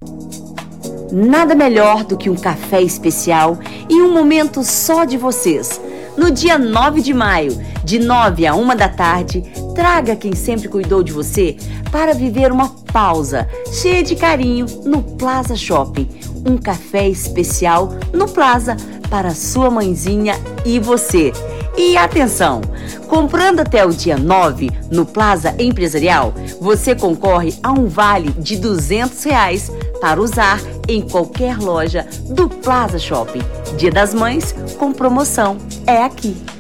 Nada melhor do que um café especial e um momento só de vocês. No dia 9 de maio, de 9 a 1 da tarde, traga quem sempre cuidou de você para viver uma pausa cheia de carinho no Plaza Shopping. Um café especial no Plaza para sua mãezinha e você. E atenção, comprando até o dia 9 no Plaza Empresarial, você concorre a um vale de R$200 para usar em qualquer loja do Plaza Shopping. Dia das Mães com promoção é aqui.